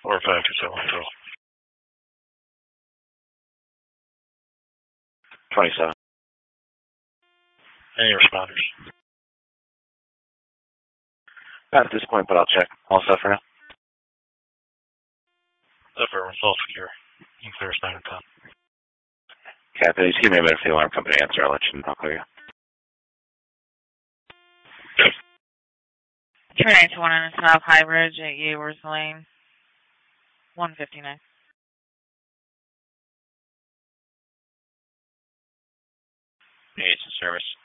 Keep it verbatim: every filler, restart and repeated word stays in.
Or five two seven control. twenty-seven. Any responders? Not at this point, but I'll check. All set for now. Affirmative, all secure. You can clear us nine and ten. Captain, just give me a minute for the alarm company answer. I'll let you know. I'll clear you. Two nine two one in South High Ridge at Ewers Lane. one fifty-nine. Agent service.